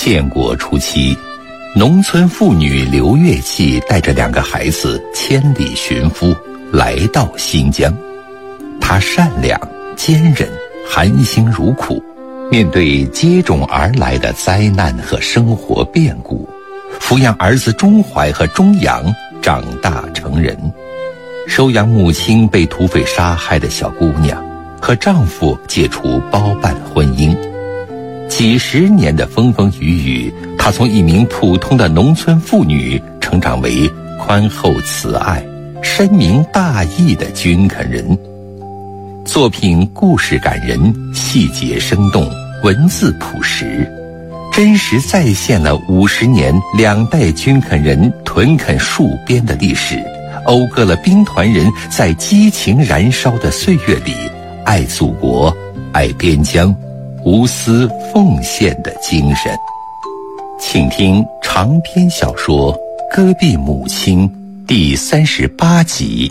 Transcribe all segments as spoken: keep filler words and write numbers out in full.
建国初期，农村妇女刘月季带着两个孩子千里寻夫，来到新疆。她善良、坚韧、含辛茹苦，面对接踵而来的灾难和生活变故，抚养儿子钟怀和钟阳长大成人，收养母亲被土匪杀害的小姑娘，和丈夫解除包办婚姻。几十年的风风雨雨，她从一名普通的农村妇女成长为宽厚慈爱、深明大义的军垦人。作品故事感人，细节生动，文字朴实，真实再现了五十年两代军垦人屯垦戍边的历史，讴歌了兵团人在激情燃烧的岁月里爱祖国、爱边疆、无私奉献的精神。请听长篇小说《戈壁母亲》第三十八集。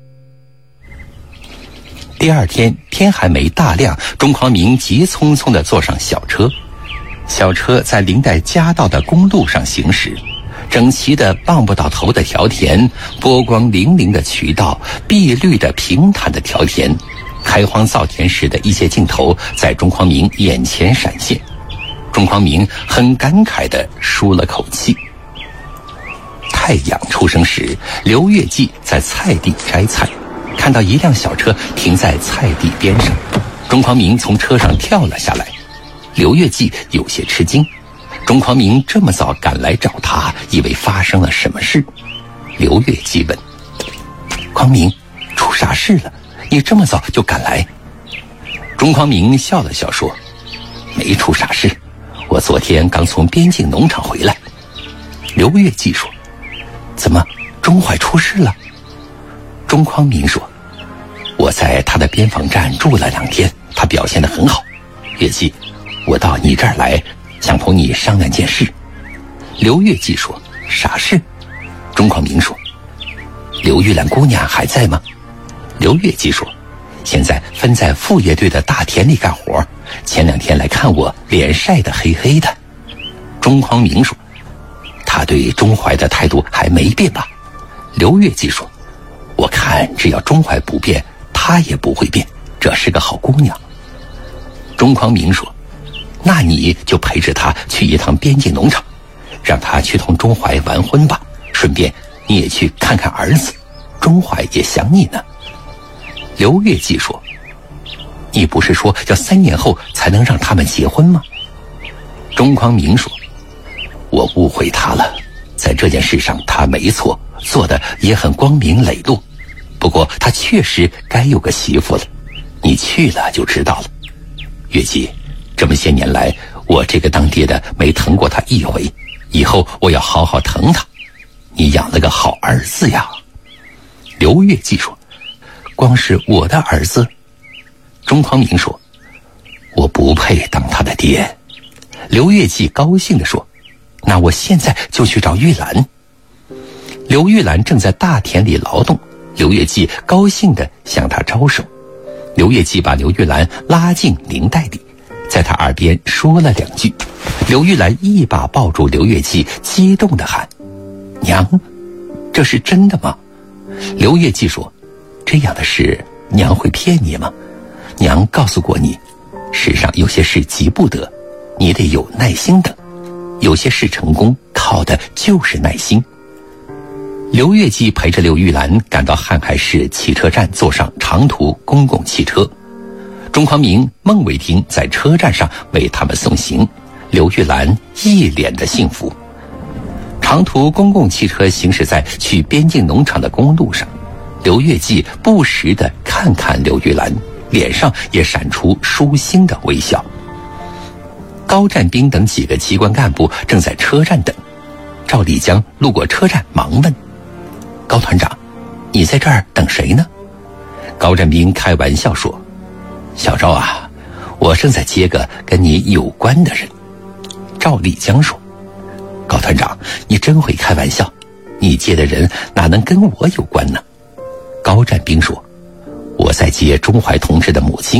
第二天天还没大亮，钟匡明急匆匆地坐上小车。小车在林带夹道的公路上行驶，整齐的望不到头的条田，波光粼粼的渠道，碧绿的平坦的条田，开荒造田时的一些镜头在钟匡明眼前闪现。钟匡明很感慨地舒了口气。太阳出生时，刘月季在菜地摘菜，看到一辆小车停在菜地边上，钟匡明从车上跳了下来。刘月季有些吃惊，钟匡明这么早赶来找他，以为发生了什么事。刘月季问：匡明，出啥事了？你这么早就赶来？钟匡明笑了笑说：没出啥事，我昨天刚从边境农场回来。刘月季说：怎么，钟怀出事了？钟匡明说：我在他的边防站住了两天，他表现得很好。月季，我到你这儿来，想同你商量件事。刘月季说：啥事？钟匡明说：刘玉兰姑娘还在吗？刘月季说：现在分在副业队的大田里干活，前两天来看我，脸晒得黑黑的。钟匡明说：他对钟怀的态度还没变吧？刘月季说：我看只要钟怀不变，他也不会变，这是个好姑娘。钟匡明说：那你就陪着他去一趟边境农场，让他去同钟怀完婚吧，顺便你也去看看儿子，钟怀也想你呢。刘月季说：你不是说要三年后才能让他们结婚吗？钟匡明说：我误会他了，在这件事上他没错，做的也很光明磊落，不过他确实该有个媳妇了，你去了就知道了。月季，这么些年来，我这个当爹的没疼过他一回，以后我要好好疼他。你养了个好儿子呀。刘月季说：光是我的儿子？钟匡明说：我不配当他的爹。刘月季高兴地说：那我现在就去找玉兰。刘玉兰正在大田里劳动，刘月季高兴地向她招手。刘月季把刘玉兰拉进林带里，在她耳边说了两句。刘玉兰一把抱住刘月季，激动地喊：娘，这是真的吗？刘月季说：这样的事娘会骗你吗？娘告诉过你，世上有些事急不得，你得有耐心等，有些事成功靠的就是耐心。刘月季陪着刘玉兰赶到瀚海市汽车站，坐上长途公共汽车。钟匡明、孟伟霆在车站上为他们送行，刘玉兰一脸的幸福。长途公共汽车行驶在去边境农场的公路上，刘月季不时地看看刘玉兰，脸上也闪出舒心的微笑。高占兵等几个机关干部正在车站等，赵立江路过车站，忙问：高团长，你在这儿等谁呢？高占兵开玩笑说：小赵啊，我正在接个跟你有关的人。赵立江说：高团长，你真会开玩笑，你接的人哪能跟我有关呢？高占兵说：我在接钟怀同志的母亲。